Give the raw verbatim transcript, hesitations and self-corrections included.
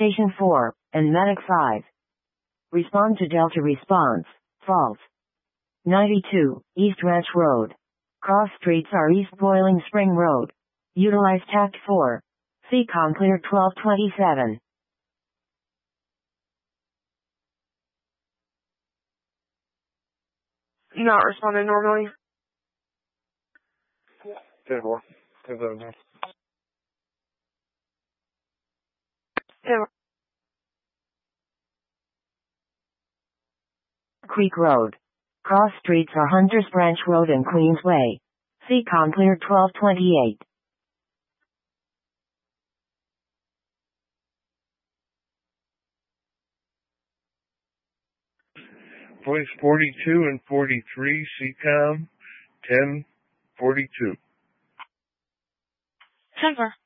Station four, and Medic five. Respond to Delta response, false. ninety-two, East Ranch Road. Cross streets are East Boiling Spring Road. Utilize Tact four. C COM clear twelve twenty-seven. Not responding normally. ten four. ten seven. Creek Road. Cross streets are Hunters Branch Road and Queensway. C COM clear twelve twenty-eight. Voice forty-two and forty-three, C COM ten forty-two. ten four.